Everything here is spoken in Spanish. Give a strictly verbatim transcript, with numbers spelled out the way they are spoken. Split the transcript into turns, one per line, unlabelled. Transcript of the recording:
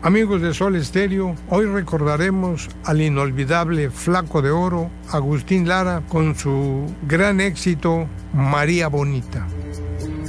Amigos de Sol Estéreo, hoy recordaremos al inolvidable Flaco de Oro, Agustín Lara, con su gran éxito, María Bonita.